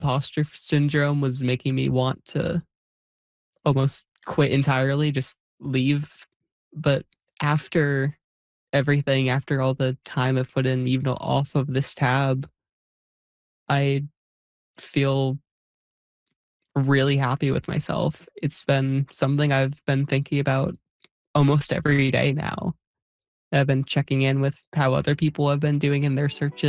imposter syndrome was making me want to almost quit entirely, just leave. But after everything, after all the time I've put in, even off of this tab, I feel really happy with myself. It's been something I've been thinking about almost every day now. I've been checking in with how other people have been doing in their searches.